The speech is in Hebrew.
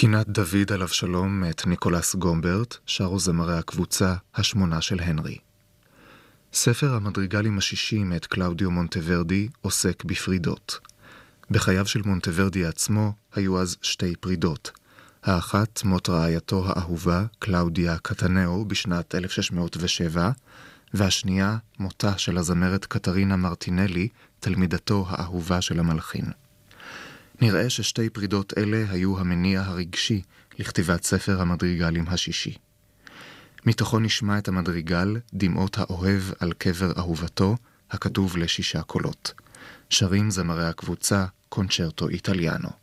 קינת דוד עליו שלום מאת ניקולס גומברט, שרו זמרי הקבוצה השמונה של הנרי. ספר המדריגלים השישי מאת קלאודיו מונטוורדי עוסק בפרידות. בחייו של מונטוורדי עצמו היו אז שתי פרידות. האחת מות רעייתו האהובה, קלאודיה קטנאו, בשנת 1607, והשנייה מותה של הזמרת קטרינה מרטינלי, תלמידתו האהובה של המלחין. נראה ששתי פרידות אלה היו המניע הרגשי לכתיבת ספר המדריגלים השישי. מתוכו נשמע את המדריגל דמעות האוהב על קבר אהובתו, הכתוב ל6 קולות. שרים זמרי הקבוצה קונצ'רטו איטליאנו.